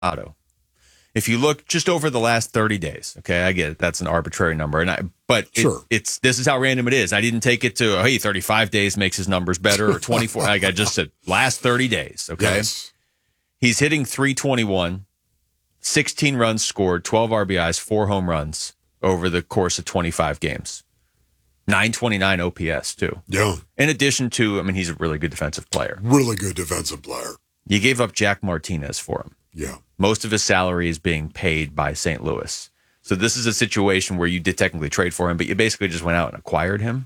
Arenado. If you look just over the last 30 days, okay, I get it. That's an arbitrary number. But Sure. this is how random it is. I didn't take it to, hey, 35 days makes his numbers better or 24. I just said last 30 days, okay? Yes. He's hitting 321, 16 runs scored, 12 RBIs, 4 home runs over the course of 25 games. 929 OPS, too. Yeah. In addition to, he's a really good defensive player. Really good defensive player. You gave up Jack Martinez for him. Yeah. Most of his salary is being paid by St. Louis. So this is a situation where you did technically trade for him, but you basically just went out and acquired him.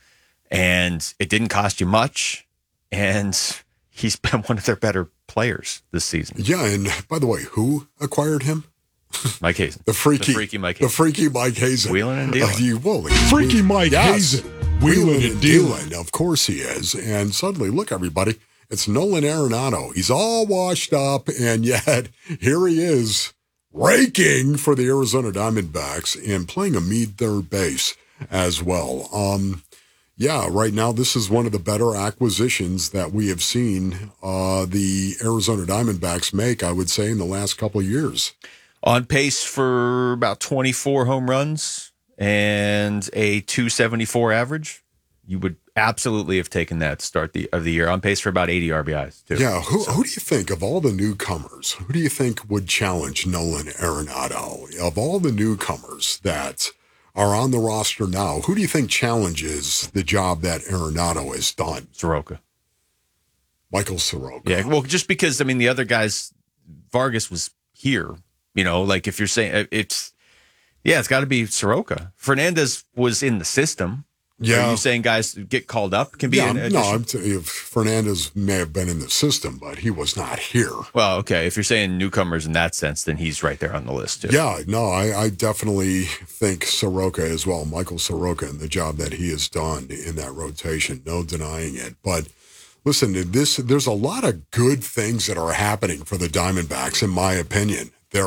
And it didn't cost you much. And he's been one of their better players this season. Yeah, and by the way, who acquired him? Mike Hazen. The freaky Mike Hazen. The freaky Mike Hazen. Wheeling and dealing. Freaky Mike Hazen. Wheeling and dealing. Of course he is. And suddenly, look, everybody, it's Nolan Arenado. He's all washed up, and yet here he is raking for the Arizona Diamondbacks and playing a mead third base as well. Yeah, right now this is one of the better acquisitions that we have seen the Arizona Diamondbacks make, I would say, in the last couple of years. On pace for about 24 home runs and a 274 average. You would absolutely have taken that to start of the year. On pace for about 80 RBIs, too. Yeah, who do you think, of all the newcomers, who do you think would challenge Nolan Arenado? Of all the newcomers that are on the roster now, who do you think challenges the job that Arenado has done? Soroka. Michael Soroka. Yeah, well, just because, the other guys, Vargas was here. If you're saying it's got to be Soroka. Fernandez was in the system. Yeah. Are you saying guys get called up can be Fernandez may have been in the system, but he was not here. Well, okay. If you're saying newcomers in that sense, then he's right there on the list, too. Yeah, no, I definitely think Soroka as well, Michael Soroka, and the job that he has done in that rotation. No denying it. But listen, there's a lot of good things that are happening for the Diamondbacks, in my opinion. There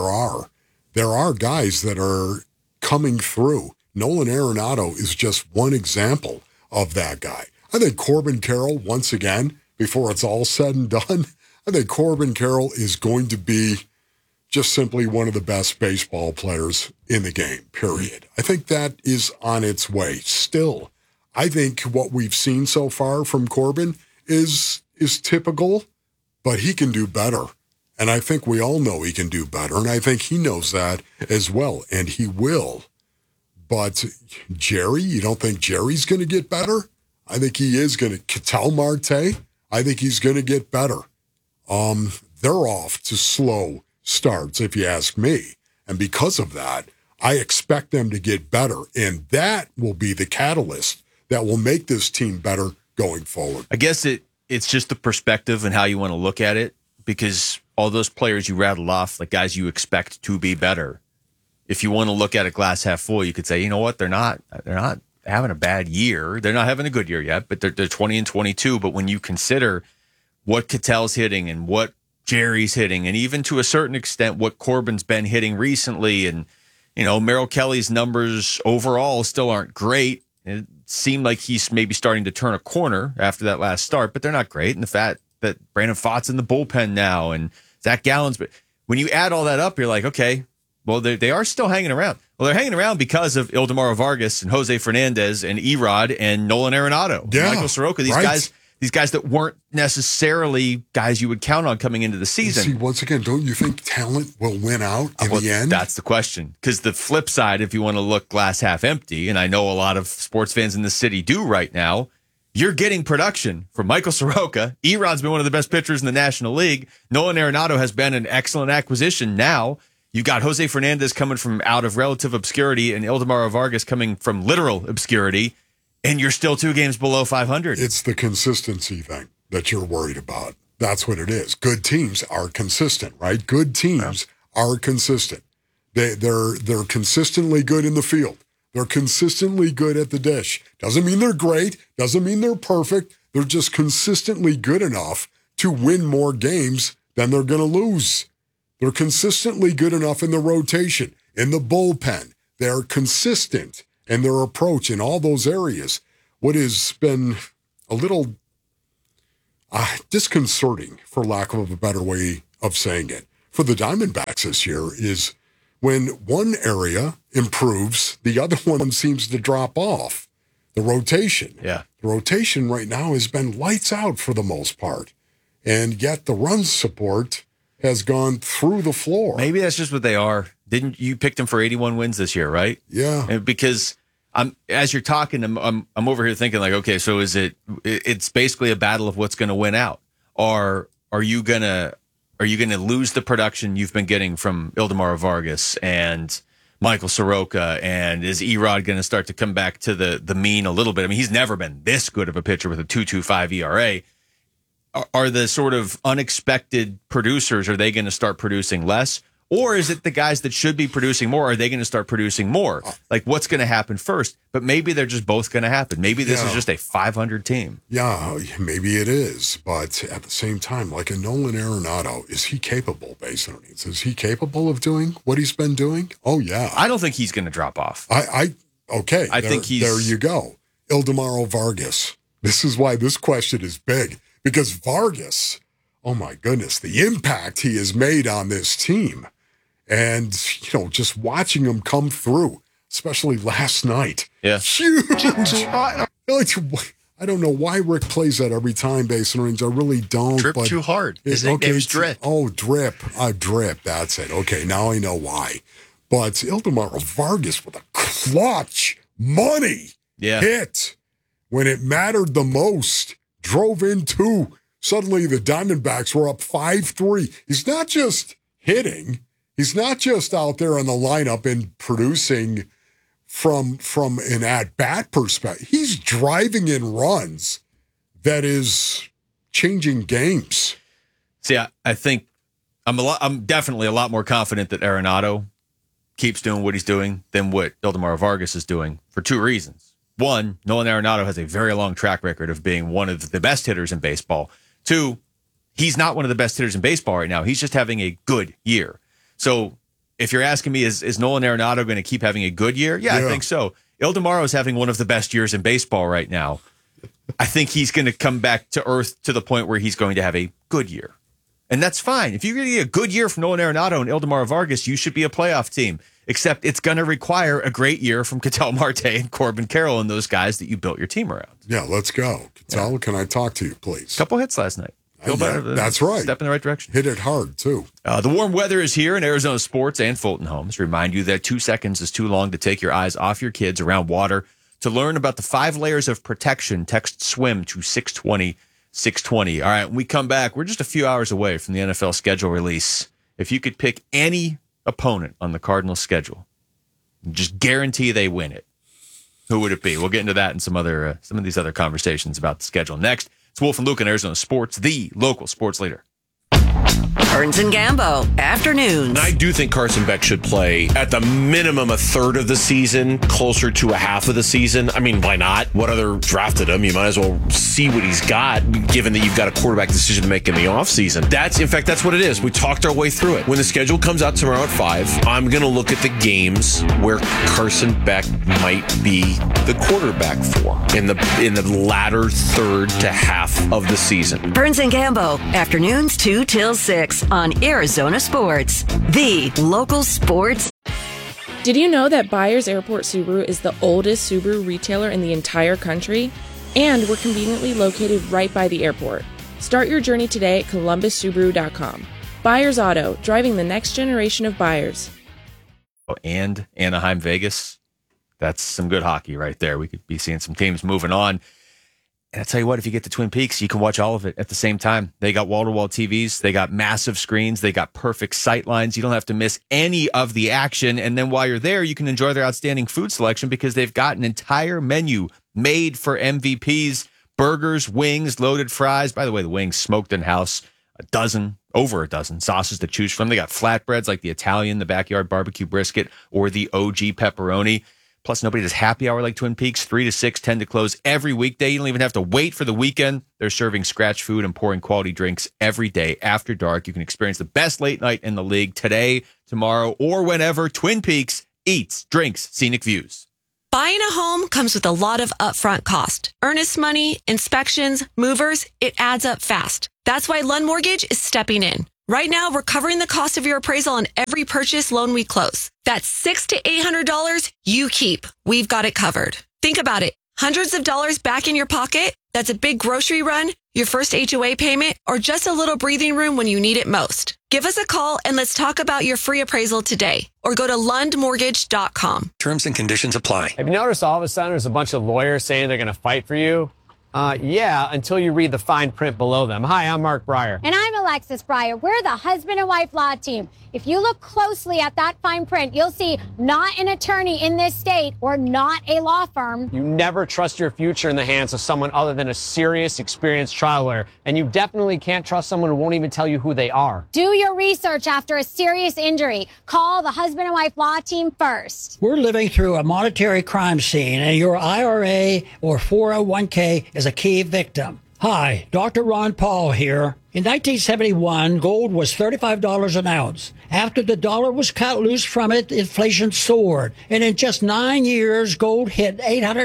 are guys that are coming through. Nolan Arenado is just one example of that guy. I think Corbin Carroll, once again, before it's all said and done, I think Corbin Carroll is going to be just simply one of the best baseball players in the game, period. I think that is on its way still. I think what we've seen so far from Corbin is typical, but he can do better. And I think we all know he can do better, and I think he knows that as well, and he will. But Jerry, you don't think Jerry's going to get better? I think he is going to. Ketel Marte, I think he's going to get better. They're off to slow starts, if you ask me. And because of that, I expect them to get better, and that will be the catalyst that will make this team better going forward. I guess it's just the perspective and how you want to look at it, because all those players you rattled off, like guys you expect to be better. If you want to look at a glass half full, you could say, you know what, they're not having a bad year. They're not having a good year yet, but they're 20 and 22. But when you consider what Ketel's hitting and what Jerry's hitting, and even to a certain extent what Corbin's been hitting recently, and Merrill Kelly's numbers overall still aren't great. It seemed like he's maybe starting to turn a corner after that last start, but they're not great. And the fact that Brandon Pfaadt's in the bullpen now and Zach Gallen's, but when you add all that up, you're like, okay, well, they are still hanging around. Well, they're hanging around because of Ildemaro Vargas and Jose Fernandez and Erod and Nolan Arenado, Michael Soroka. These guys that weren't necessarily guys you would count on coming into the season. See, once again, don't you think talent will win out in the end? That's the question. Because the flip side, if you want to look glass half empty, and I know a lot of sports fans in the city do right now, you're getting production from Michael Soroka. Erod's been one of the best pitchers in the National League. Nolan Arenado has been an excellent acquisition now. You've got Jose Fernandez coming from out of relative obscurity and Ildemaro Vargas coming from literal obscurity, and you're still 2 games below 500. It's the consistency thing that you're worried about. That's what it is. Good teams are consistent, right? Good teams are consistent. They're consistently good in the field. They're consistently good at the dish. Doesn't mean they're great. Doesn't mean they're perfect. They're just consistently good enough to win more games than they're going to lose. They're consistently good enough in the rotation, in the bullpen. They're consistent in their approach in all those areas. What has been a little disconcerting, for lack of a better way of saying it, for the Diamondbacks this year is when one area improves, the other one seems to drop off. The rotation. Yeah. The rotation right now has been lights out for the most part. And yet the run support has gone through the floor. Maybe that's just what they are. Didn't you pick them for 81 wins this year, right? Yeah. And because as you're talking, I'm over here thinking like, okay, so it's basically a battle of what's going to win out. Are you gonna lose the production you've been getting from Ildemaro Vargas and Michael Soroka, and is Erod going to start to come back to the mean a little bit? I mean, he's never been this good of a pitcher with a 2.25 ERA. Are the sort of unexpected producers, are they going to start producing less? Or is it the guys that should be producing more? Are they going to start producing more? Like, what's going to happen first? But maybe they're just both going to happen. Maybe this is just a 500 team. Yeah, maybe it is. But at the same time, like a Nolan Arenado, is he capable, based on needs? Is he capable of doing what he's been doing? Oh, yeah. I don't think he's going to drop off. Okay. I think there you go. Ildemaro Vargas. This is why this question is big. Because Vargas, oh my goodness, the impact he has made on this team. And, just watching him come through, especially last night. Yeah. Huge. I don't know why Rick plays that every time, Basin Range. I really don't. Drip but too hard. His nickname's Drip. Oh, Drip. Drip. That's it. Okay, now I know why. But Ildemaro Vargas with a clutch money hit when it mattered the most. Drove in 2. Suddenly the Diamondbacks were up 5-3. He's not just hitting. He's not just out there in the lineup and producing from an at-bat perspective. He's driving in runs that is changing games. See, I think I'm definitely a lot more confident that Arenado keeps doing what he's doing than what Ildemaro Vargas is doing for 2 reasons. One, Nolan Arenado has a very long track record of being one of the best hitters in baseball. 2, he's not one of the best hitters in baseball right now. He's just having a good year. So if you're asking me, is Nolan Arenado going to keep having a good year? Yeah, I think so. Ildemaro is having one of the best years in baseball right now. I think he's going to come back to earth to the point where he's going to have a good year. And that's fine. If you're going to get a good year from Nolan Arenado and Ildemaro Vargas, you should be a playoff team. Except it's going to require a great year from Ketel Marte and Corbin Carroll and those guys that you built your team around. Yeah, let's go. Ketel, can I talk to you, please? Couple hits last night. That's right. Step in the right direction. Hit it hard, too. The warm weather is here in Arizona Sports and Fulton Homes. Remind you that 2 seconds is too long to take your eyes off your kids around water. To learn about the 5 layers of protection, text SWIM to 620-620. All right, when we come back, we're just a few hours away from the NFL schedule release. If you could pick any opponent on the Cardinals schedule, just guarantee they win it, who would it be? We'll get into that and some of these other conversations about the schedule next. It's Wolf and Luke in Arizona Sports, the local sports leader. Burns and Gambo, afternoons. And I do think Carson Beck should play at the minimum a third of the season, closer to a half of the season. I mean, why not? What other drafted him? You might as well see what he's got, given that you've got a quarterback decision to make in the offseason. That's what it is. We talked our way through it. When the schedule comes out tomorrow at 5, I'm going to look at the games where Carson Beck might be the quarterback for in the latter third to half of the season. Burns and Gambo, afternoons 2 till 6 on Arizona Sports, the local sports. Did you know that Byers Airport Subaru is the oldest Subaru retailer in the entire country? And we're conveniently located right by the airport. Start your journey today at columbussubaru.com. Byers Auto, driving the next generation of buyers. And Anaheim, Vegas, that's some good hockey right there. We could be seeing some teams moving on. And I tell you what, if you get to Twin Peaks, you can watch all of it at the same time. They got wall-to-wall TVs. They got massive screens. They got perfect sight lines. You don't have to miss any of the action. And then while you're there, you can enjoy their outstanding food selection because they've got an entire menu made for MVPs. Burgers, wings, loaded fries. By the way, the wings smoked in-house. Over a dozen sauces to choose from. They got flatbreads like the Italian, the backyard barbecue brisket, or the OG pepperoni. Plus, nobody does happy hour like Twin Peaks, 3 to 6, 10 to close every weekday. You don't even have to wait for the weekend. They're serving scratch food and pouring quality drinks every day after dark. You can experience the best late night in the league today, tomorrow, or whenever. Twin Peaks eats, drinks, scenic views. Buying a home comes with a lot of upfront cost. Earnest money, inspections, movers, it adds up fast. That's why Lund Mortgage is stepping in. Right now, we're covering the cost of your appraisal on every purchase loan we close. That's $600 to $800 you keep. We've got it covered. Think about it. Hundreds of dollars back in your pocket? That's a big grocery run, your first HOA payment, or just a little breathing room when you need it most. Give us a call and let's talk about your free appraisal today. Or go to lundmortgage.com. Terms and conditions apply. Have you noticed all of a sudden there's a bunch of lawyers saying they're going to fight for you? Yeah, until you read the fine print below them. Hi, I'm Mark Breyer. And I'm Alexis Breyer. We're the husband and wife law team. If you look closely at that fine print, you'll see not an attorney in this state or not a law firm. You never trust your future in the hands of someone other than a serious, experienced trial lawyer. And you definitely can't trust someone who won't even tell you who they are. Do your research after a serious injury. Call the husband and wife law team first. We're living through a monetary crime scene, and your IRA or 401k is a key victim. Hi, Dr. Ron Paul here. In 1971, gold was $35 an ounce. After the dollar was cut loose from it, inflation soared. And in just 9 years, gold hit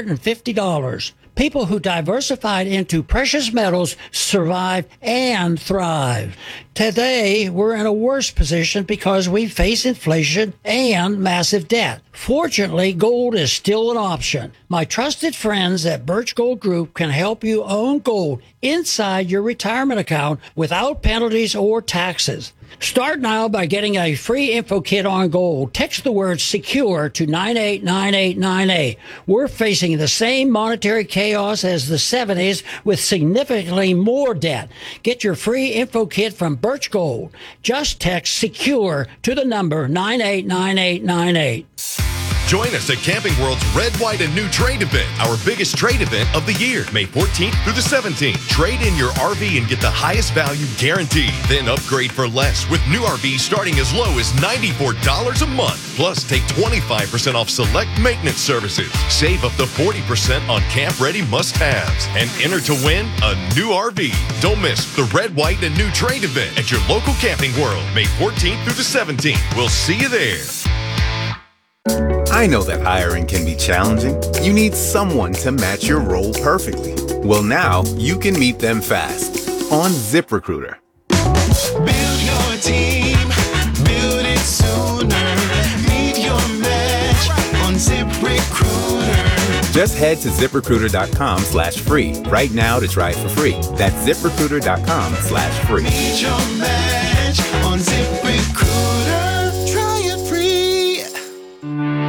$850. People who diversified into precious metals survived and thrived. Today, we're in a worse position because we face inflation and massive debt. Fortunately, gold is still an option. My trusted friends at Birch Gold Group can help you own gold inside your retirement account without penalties or taxes. Start now by getting a free info kit on gold. Text the word SECURE to 989898. We're facing the same monetary chaos as the 70s with significantly more debt. Get your free info kit from Birch Gold. Just text SECURE to the number 989898. Join us at Camping World's Red, White, and New Trade event, our biggest trade event of the year, May 14th through the 17th. Trade in your RV and get the highest value guaranteed. Then upgrade for less with new RVs starting as low as $94 a month. Plus, take 25% off select maintenance services. Save up to 40% on camp-ready must-haves. And enter to win a new RV. Don't miss the Red, White, and New Trade event at your local Camping World, May 14th through the 17th. We'll see you there. I know that hiring can be challenging. You need someone to match your role perfectly. Well, now you can meet them fast on ZipRecruiter. Build your team, build it sooner. Meet your match on ZipRecruiter. Just head to ZipRecruiter.com/free right now to try it for free. That's ZipRecruiter.com/free. Meet your match on ZipRecruiter.